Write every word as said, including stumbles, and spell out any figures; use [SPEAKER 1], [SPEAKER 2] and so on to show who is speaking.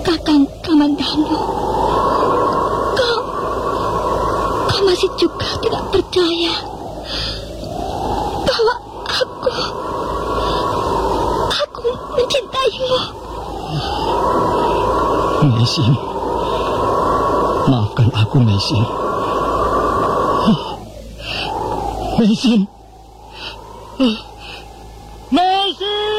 [SPEAKER 1] Kakang Kamandanu, kau, kau masih juga tidak percaya bahwa aku, aku mencintaimu.
[SPEAKER 2] Mesin, maafkan aku, Mesin. Mesin.